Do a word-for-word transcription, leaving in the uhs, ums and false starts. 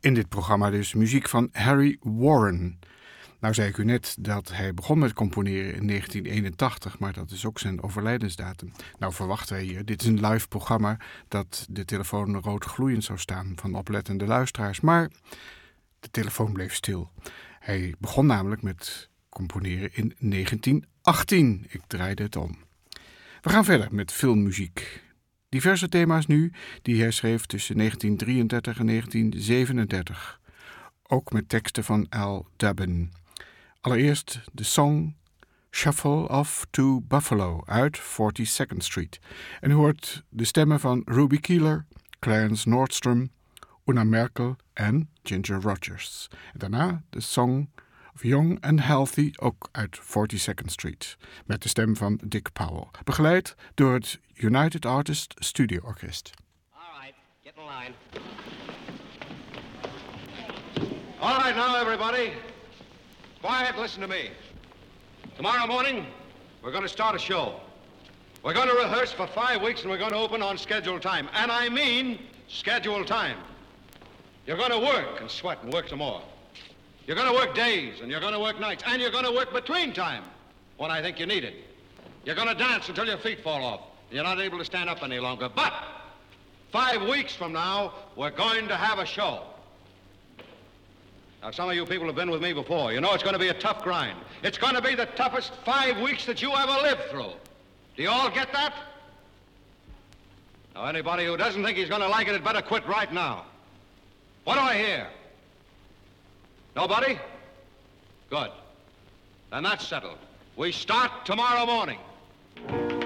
In dit programma dus muziek van Harry Warren. Nou zei ik u net dat hij begon met componeren in negentien eenentachtig, maar dat is ook zijn overlijdensdatum. Nou verwachten wij hier, dit is een live programma, dat de telefoon rood gloeiend zou staan van oplettende luisteraars. Maar de telefoon bleef stil. Hij begon namelijk met componeren in negentien achttien. Ik draaide het om. We gaan verder met filmmuziek. Diverse thema's nu die hij schreef tussen negentien drieëndertig en negentien zevenendertig. Ook met teksten van Al Dubin. Allereerst de song Shuffle Off to Buffalo uit forty-second Street. En u hoort de stemmen van Ruby Keeler, Clarence Nordstrom, Una Merkel en Ginger Rogers. En daarna de song of Young and Healthy, ook uit forty-second Street. Met de stem van Dick Powell. Begeleid door het United Artists Studio Orkest. All right, get in line. All right now, everybody. Quiet, listen to me. Tomorrow morning, we're going to start a show. We're going to rehearse for five weeks and we're going to open on scheduled time. And I mean scheduled time. You're going to work and sweat and work some more. You're going to work days and you're going to work nights and you're going to work between time when I think you need it. You're going to dance until your feet fall off. You're not able to stand up any longer. But five weeks from now, we're going to have a show. Now, some of you people have been with me before. You know it's going to be a tough grind. It's going to be the toughest five weeks that you ever lived through. Do you all get that? Now, anybody who doesn't think he's going to like it had better quit right now. What do I hear? Nobody? Good. Then that's settled. We start tomorrow morning.